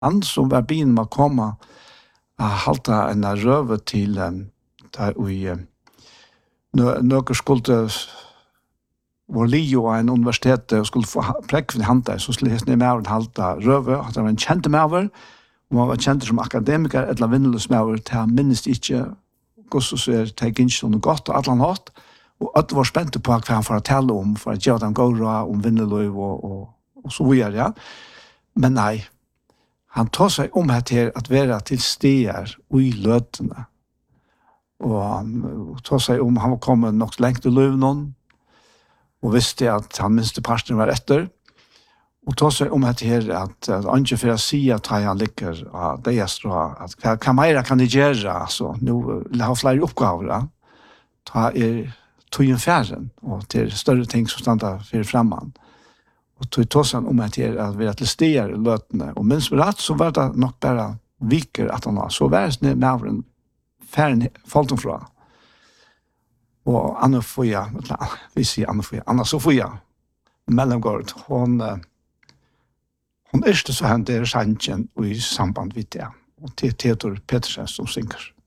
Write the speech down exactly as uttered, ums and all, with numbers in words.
Han som var bin med å komme og halte en røve til der vi noen skulle vår Lio og en universitet skulle få prekk for hante, så skulle jeg med å halte røve, at det var en kjente med over, og man var kjent som akademiker, et eller annet vinneløs med over, til han minnes ikke hvordan så er det ikke noe godt og alt han hatt, og at det var spent på hva han får tale om, for at gjøre dem går om vinneløv og, og, og så videre, ja. Men nei, han tar seg om her til at være til steder og i løtene, og han tar seg om, han var kommet nok lengt til løvnån, og visste at han minste parten var etter, og tar seg om etter her at han ikke for å si at han ligger av det jeg står, at hva, hva mer kan de gjøre, altså, nå vil ha flere oppgaver, ja. Ta er tøyen færen, og til større ting som stander for fremman. Og tog tar seg om etter her at vi er til steder i løtene, og minst med rett så var det nok bare viker at han var, så var det med en færen folk fra. Og Anna Foya, vi sier Anna Foya, Anna Sofia, mellomgård, hun, hun er ikke så hendt det er sannsjen i samband med det, og til Theodor Petersen som synger.